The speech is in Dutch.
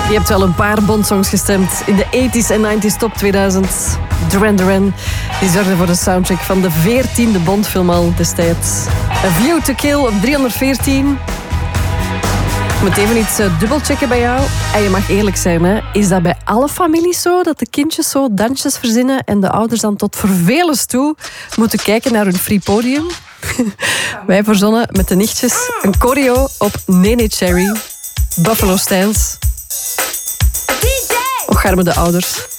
Je hebt wel een paar Bond-songs gestemd in de 80s en 90s top 2000. Duran Duran, die zorgde voor de soundtrack van de 14e Bond-film al destijds. A View to Kill op 314. Ik moet even iets dubbelchecken bij jou. En je mag eerlijk zijn, hè? Is dat bij alle families zo? Dat de kindjes zo dansjes verzinnen en de ouders dan tot vervelens toe moeten kijken naar hun free podium? Wij verzonnen met de nichtjes een choreo op Nene Cherry, Buffalo Stance. Och, arme de ouders.